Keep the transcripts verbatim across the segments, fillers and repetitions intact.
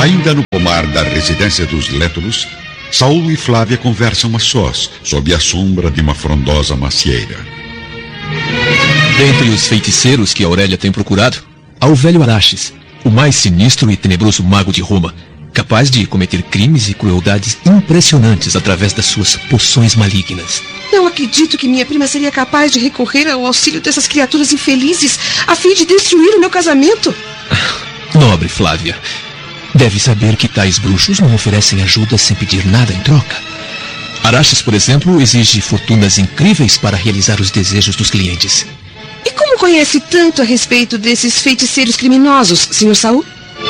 Ainda no pomar da residência dos Létulos, Saul e Flávia conversam a sós, sob a sombra de uma frondosa macieira. Dentre os feiticeiros que Aurélia tem procurado, há o velho Araxes, o mais sinistro e tenebroso mago de Roma, capaz de cometer crimes e crueldades impressionantes através das suas poções malignas. Não acredito que minha prima seria capaz de recorrer ao auxílio dessas criaturas infelizes a fim de destruir o meu casamento. Nobre Flávia, deve saber que tais bruxos não oferecem ajuda sem pedir nada em troca. Araxes, por exemplo, exige fortunas incríveis para realizar os desejos dos clientes. E como conhece tanto a respeito desses feiticeiros criminosos, senhor Saul?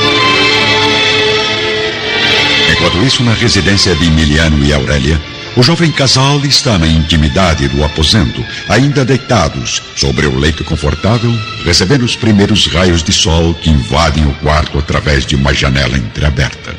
Enquanto isso, na residência de Emiliano e Aurélia, o jovem casal está na intimidade do aposento, ainda deitados sobre o leito confortável, recebendo os primeiros raios de sol que invadem o quarto através de uma janela entreaberta.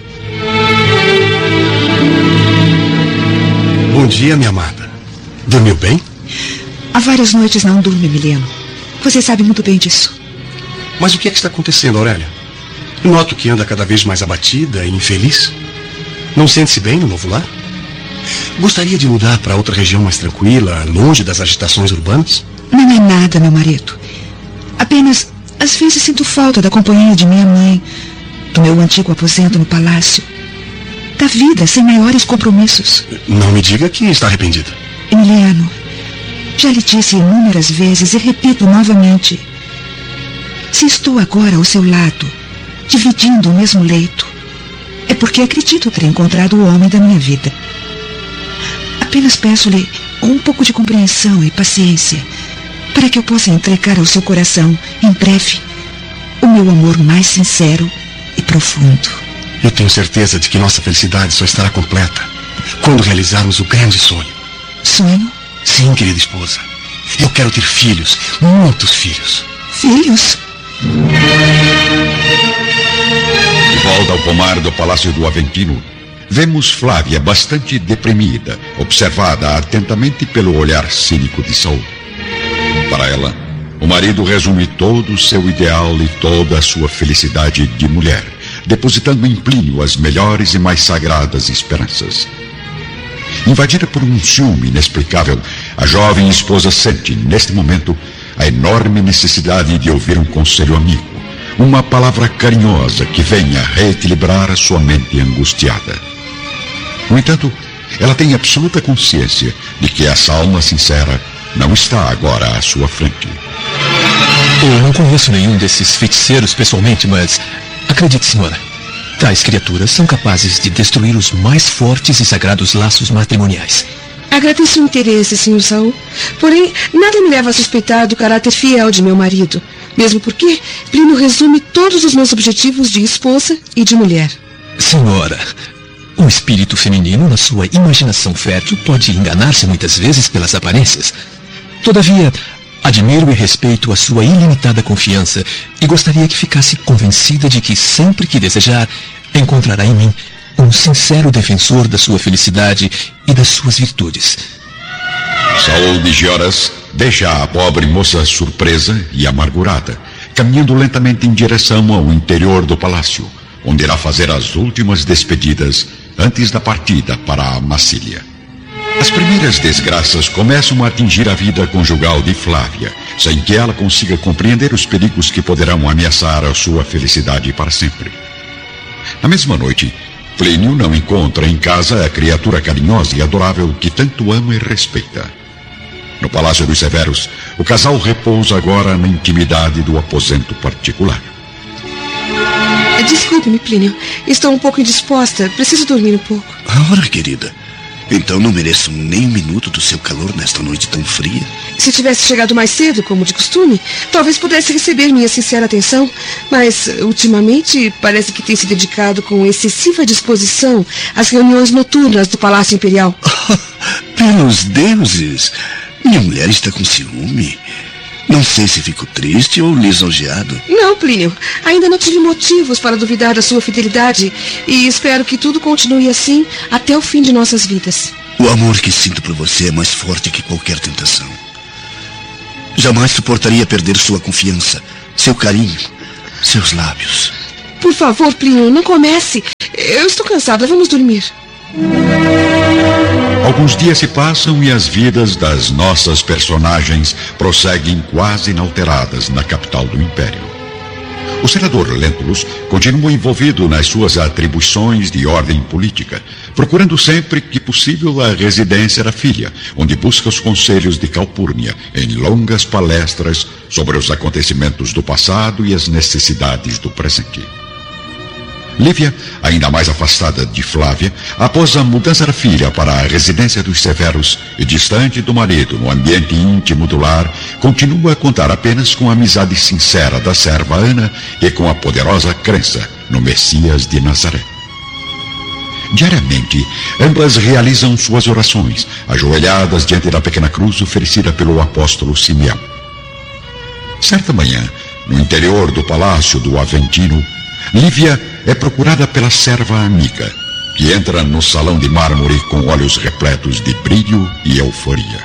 Bom dia, minha amada. Dormiu bem? Há várias noites não durmo, Emiliano. Você sabe muito bem disso. Mas o que é que está acontecendo, Aurélia? Noto que anda cada vez mais abatida e infeliz. Não sente-se bem no novo lar? Gostaria de mudar para outra região mais tranquila, longe das agitações urbanas? Não é nada, meu marido. Apenas, às vezes sinto falta da companhia de minha mãe, do meu antigo aposento no palácio, da vida sem maiores compromissos. Não me diga que está arrependida. Emiliano, já lhe disse inúmeras vezes e repito novamente. Se estou agora ao seu lado, dividindo o mesmo leito, é porque acredito ter encontrado o homem da minha vida. Apenas peço-lhe um pouco de compreensão e paciência para que eu possa entregar ao seu coração, em breve, o meu amor mais sincero e profundo. Eu tenho certeza de que nossa felicidade só estará completa quando realizarmos o grande sonho. Sonho? Sim, querida esposa. Eu quero ter filhos, muitos filhos. Filhos? De volta ao pomar do Palácio do Aventino, vemos Flávia bastante deprimida, observada atentamente pelo olhar cínico de Saul. Para ela, o marido resume todo o seu ideal e toda a sua felicidade de mulher, depositando em Plínio as melhores e mais sagradas esperanças. Invadida por um ciúme inexplicável, a jovem esposa sente, neste momento, a enorme necessidade de ouvir um conselho amigo, uma palavra carinhosa que venha reequilibrar a sua mente angustiada. No entanto, ela tem absoluta consciência de que essa alma sincera não está agora à sua frente. Eu não conheço nenhum desses feiticeiros pessoalmente, mas acredite, senhora, tais criaturas são capazes de destruir os mais fortes e sagrados laços matrimoniais. Agradeço o interesse, senhor Saul. Porém, nada me leva a suspeitar do caráter fiel de meu marido. Mesmo porque Plínio resume todos os meus objetivos de esposa e de mulher. Senhora, o espírito feminino, na sua imaginação fértil, pode enganar-se muitas vezes pelas aparências. Todavia, admiro e respeito a sua ilimitada confiança e gostaria que ficasse convencida de que sempre que desejar, encontrará em mim um sincero defensor da sua felicidade e das suas virtudes. Saul de Gioras deixa a pobre moça surpresa e amargurada, caminhando lentamente em direção ao interior do palácio, onde irá fazer as últimas despedidas antes da partida para a Massília. As primeiras desgraças começam a atingir a vida conjugal de Flávia, sem que ela consiga compreender os perigos que poderão ameaçar a sua felicidade para sempre. Na mesma noite, Plínio não encontra em casa a criatura carinhosa e adorável que tanto ama e respeita. No Palácio dos Severos, o casal repousa agora na intimidade do aposento particular. Desculpe-me, Plínio. Estou um pouco indisposta. Preciso dormir um pouco. Ora, querida. Então não mereço nem um minuto do seu calor nesta noite tão fria? Se tivesse chegado mais cedo, como de costume, talvez pudesse receber minha sincera atenção. Mas, ultimamente, parece que tem se dedicado com excessiva disposição às reuniões noturnas do Palácio Imperial. Pelos deuses! Minha mulher está com ciúme. Não sei se fico triste ou lisonjeado. Não, Plínio. Ainda não tive motivos para duvidar da sua fidelidade. E espero que tudo continue assim até o fim de nossas vidas. O amor que sinto por você é mais forte que qualquer tentação. Jamais suportaria perder sua confiança, seu carinho, seus lábios. Por favor, Plinio, não comece. Eu estou cansada, vamos dormir. Alguns dias se passam e as vidas das nossas personagens prosseguem quase inalteradas na capital do Império. O senador Lentulus continua envolvido nas suas atribuições de ordem política, procurando sempre que possível a residência da filha, onde busca os conselhos de Calpurnia em longas palestras sobre os acontecimentos do passado e as necessidades do presente. Lívia, ainda mais afastada de Flávia, após a mudança da filha para a residência dos Severos e distante do marido no ambiente íntimo do lar, continua a contar apenas com a amizade sincera da serva Ana e com a poderosa crença no Messias de Nazaré. Diariamente, ambas realizam suas orações, ajoelhadas diante da pequena cruz oferecida pelo apóstolo Simeão. Certa manhã, no interior do palácio do Aventino, Lívia é procurada pela serva amiga, que entra no salão de mármore com olhos repletos de brilho e euforia.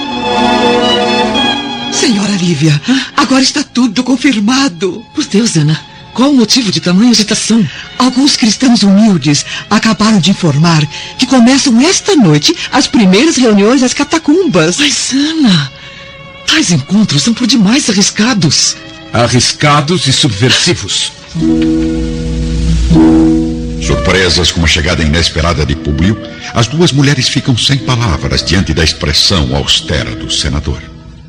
Senhora Lívia, agora está tudo confirmado. Por Deus, Ana, qual o motivo de tamanha agitação? Alguns cristãos humildes acabaram de informar que começam esta noite as primeiras reuniões das catacumbas. Mas, Ana, tais encontros são por demais arriscados. Arriscados e subversivos. Surpresas com a chegada inesperada de Públio, as duas mulheres ficam sem palavras diante da expressão austera do senador.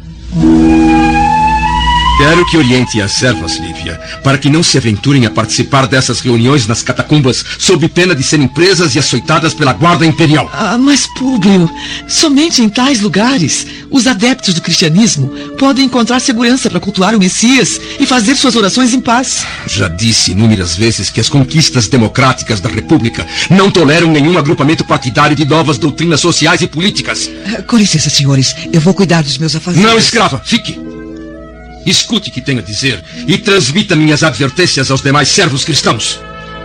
Quero que oriente as servas, Lívia, para que não se aventurem a participar dessas reuniões nas catacumbas, sob pena de serem presas e açoitadas pela guarda imperial. Ah, mas, Públio, somente em tais lugares, os adeptos do cristianismo podem encontrar segurança para cultuar o Messias e fazer suas orações em paz. Já disse inúmeras vezes que as conquistas democráticas da República não toleram nenhum agrupamento partidário de novas doutrinas sociais e políticas. Com licença, senhores, eu vou cuidar dos meus afazeres. Não, escrava, fique. Escute o que tenho a dizer e transmita minhas advertências aos demais servos cristãos.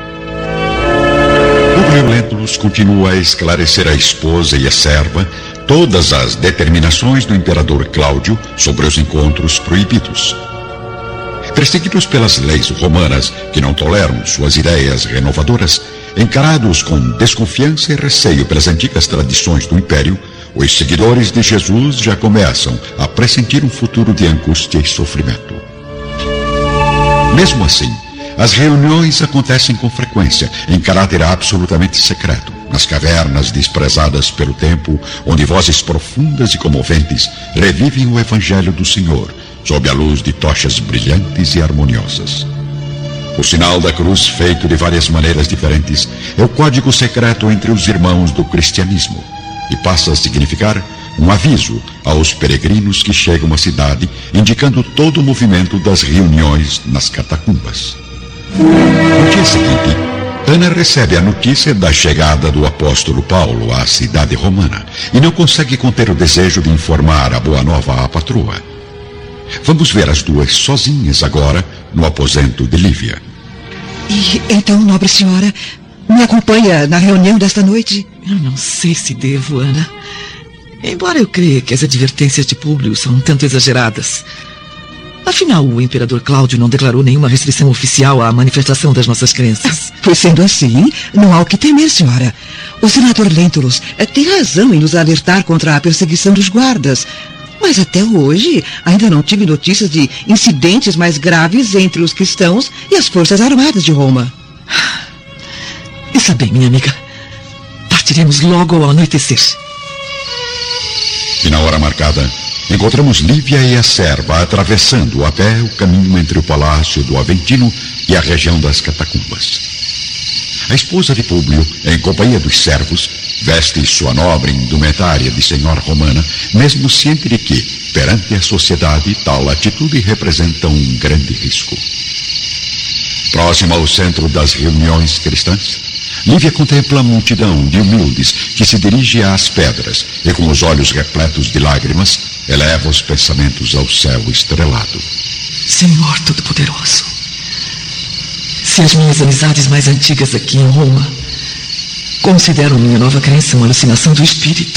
Públio Lentulus continua a esclarecer à esposa e à serva todas as determinações do imperador Cláudio sobre os encontros proibidos. Perseguidos pelas leis romanas, que não toleram suas ideias renovadoras, encarados com desconfiança e receio pelas antigas tradições do Império, os seguidores de Jesus já começam a pressentir um futuro de angústia e sofrimento. Mesmo assim, as reuniões acontecem com frequência, em caráter absolutamente secreto, nas cavernas desprezadas pelo tempo, onde vozes profundas e comoventes revivem o Evangelho do Senhor, sob a luz de tochas brilhantes e harmoniosas. O sinal da cruz, feito de várias maneiras diferentes, é o código secreto entre os irmãos do cristianismo, e passa a significar um aviso aos peregrinos que chegam à cidade, indicando todo o movimento das reuniões nas catacumbas. No dia seguinte, Ana recebe a notícia da chegada do apóstolo Paulo à cidade romana e não consegue conter o desejo de informar a boa nova à patroa. Vamos ver as duas sozinhas agora no aposento de Lívia. E então, nobre senhora, me acompanha na reunião desta noite? Eu não sei se devo, Ana. Embora eu creia que as advertências de Públio são um tanto exageradas. Afinal, o imperador Cláudio não declarou nenhuma restrição oficial à manifestação das nossas crenças. Pois sendo assim, não há o que temer, senhora. O senador Lentulus tem razão em nos alertar contra a perseguição dos guardas. Mas até hoje, ainda não tive notícias de incidentes mais graves entre os cristãos e as forças armadas de Roma. Está bem, minha amiga. Partiremos logo ao anoitecer. E na hora marcada, encontramos Lívia e a serva atravessando a pé o caminho entre o palácio do Aventino e a região das catacumbas. A esposa de Públio, em companhia dos servos, veste sua nobre indumentária de senhora romana, mesmo ciente de que, perante a sociedade, tal atitude representa um grande risco. Próxima ao centro das reuniões cristãs, Lívia contempla a multidão de humildes que se dirige às pedras e, com os olhos repletos de lágrimas, eleva os pensamentos ao céu estrelado. Senhor Todo-Poderoso, se as minhas amizades mais antigas aqui em Roma consideram minha nova crença uma alucinação do espírito,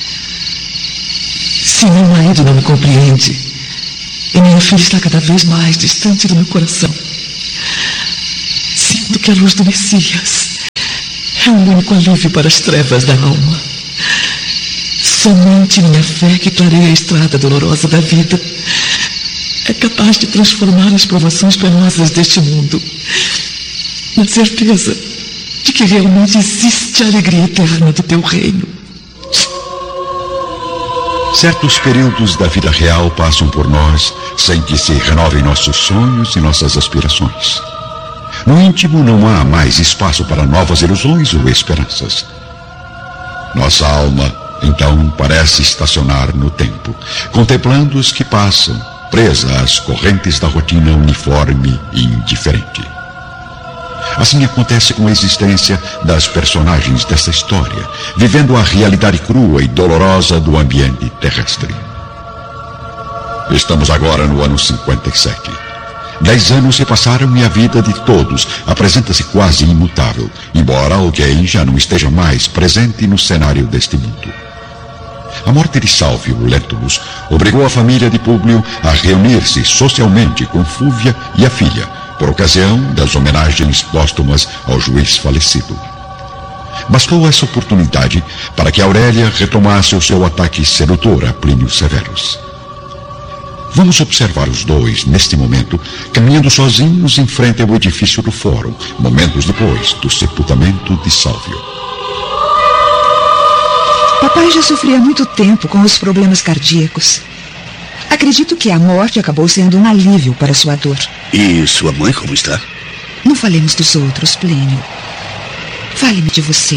se meu marido não me compreende e minha filha está cada vez mais distante do meu coração, se do que a luz do Messias. É um único alívio para as trevas da alma. Somente minha fé, que clareia a estrada dolorosa da vida, é capaz de transformar as provações penosas deste mundo na certeza de que realmente existe a alegria eterna do teu reino. Certos períodos da vida real passam por nós sem que se renovem nossos sonhos e nossas aspirações. No íntimo não há mais espaço para novas ilusões ou esperanças. Nossa alma, então, parece estacionar no tempo, contemplando os que passam, presa às correntes da rotina uniforme e indiferente. Assim acontece com a existência das personagens dessa história, vivendo a realidade crua e dolorosa do ambiente terrestre. Estamos agora no ano cinquenta e sete. Dez anos se passaram e a vida de todos apresenta-se quase imutável, embora alguém já não esteja mais presente no cenário deste mundo. A morte de Salvio Lentulus obrigou a família de Públio a reunir-se socialmente com Fúvia e a filha, por ocasião das homenagens póstumas ao juiz falecido. Bastou essa oportunidade para que Aurélia retomasse o seu ataque sedutor a Plínio Severus. Vamos observar os dois, neste momento, caminhando sozinhos em frente ao edifício do Fórum, momentos depois do sepultamento de Salvio. Papai já sofria há muito tempo com os problemas cardíacos. Acredito que a morte acabou sendo um alívio para sua dor. E sua mãe como está? Não falemos dos outros, Plínio. Fale-me de você.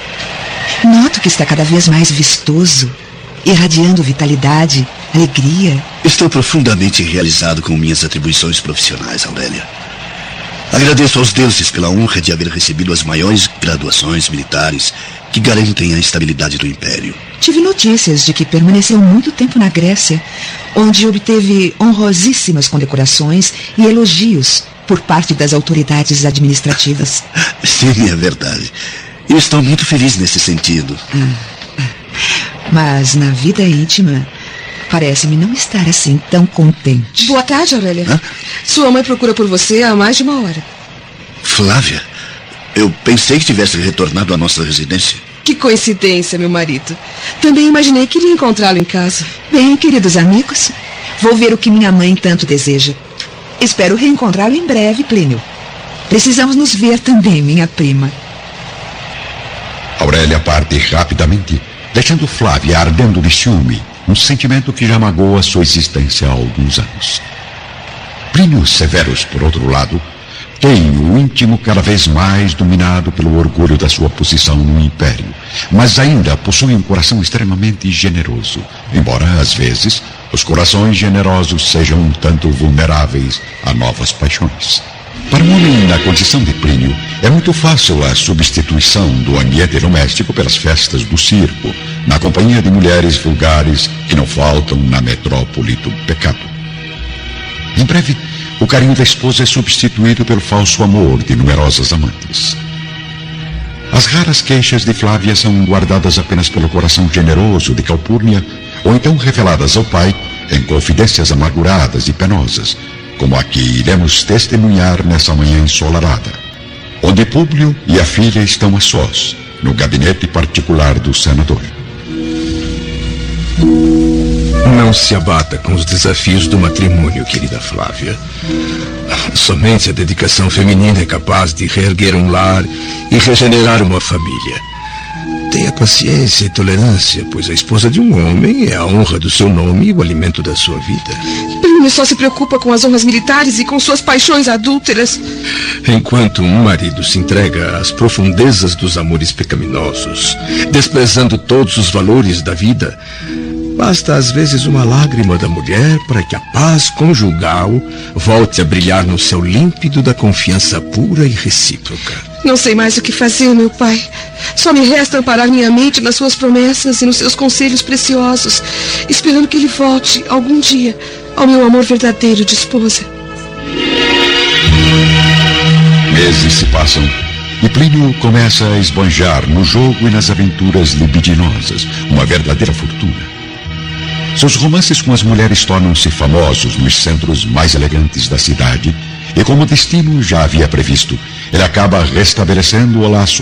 Noto que está cada vez mais vistoso, irradiando vitalidade, alegria. Estou profundamente realizado com minhas atribuições profissionais, Aurélia. Agradeço aos deuses pela honra de haver recebido as maiores graduações militares que garantem a estabilidade do Império. Tive notícias de que permaneceu muito tempo na Grécia, onde obteve honrosíssimas condecorações e elogios por parte das autoridades administrativas. Sim, é verdade. Eu estou muito feliz nesse sentido. Ah, mas na vida íntima, parece-me não estar assim tão contente. Boa tarde, Aurélia. Hã? Sua mãe procura por você há mais de uma hora. Flávia, eu pensei que tivesse retornado à nossa residência. Que coincidência, meu marido. Também imaginei que iria encontrá-lo em casa. Bem, queridos amigos, vou ver o que minha mãe tanto deseja. Espero reencontrá-lo em breve, Plínio. Precisamos nos ver também, minha prima. Aurélia parte rapidamente, deixando Flávia ardendo de ciúme, um sentimento que já magoa sua existência há alguns anos. Plínio Severus, por outro lado, tem o íntimo cada vez mais dominado pelo orgulho da sua posição no Império, mas ainda possui um coração extremamente generoso, embora, às vezes, os corações generosos sejam um tanto vulneráveis a novas paixões. Para um homem na condição de Plínio, é muito fácil a substituição do ambiente doméstico pelas festas do circo, na companhia de mulheres vulgares que não faltam na metrópole do pecado. Em breve, o carinho da esposa é substituído pelo falso amor de numerosas amantes. As raras queixas de Flávia são guardadas apenas pelo coração generoso de Calpurnia, ou então reveladas ao pai em confidências amarguradas e penosas, como a que iremos testemunhar nessa manhã ensolarada, onde Públio e a filha estão a sós, no gabinete particular do senador. Não se abata com os desafios do matrimônio, querida Flávia. Somente a dedicação feminina é capaz de reerguer um lar e regenerar uma família. Tenha paciência e tolerância, pois a esposa de um homem é a honra do seu nome e o alimento da sua vida. Plínio só se preocupa com as honras militares e com suas paixões adúlteras. Enquanto um marido se entrega às profundezas dos amores pecaminosos, desprezando todos os valores da vida, basta às vezes uma lágrima da mulher para que a paz conjugal volte a brilhar no céu límpido da confiança pura e recíproca. Não sei mais o que fazer, meu pai. Só me resta amparar minha mente nas suas promessas e nos seus conselhos preciosos, esperando que ele volte, algum dia, ao meu amor verdadeiro de esposa. Meses se passam e Plínio começa a esbanjar no jogo e nas aventuras libidinosas uma verdadeira fortuna. Seus romances com as mulheres tornam-se famosos nos centros mais elegantes da cidade e, como o destino já havia previsto, ele acaba restabelecendo o laço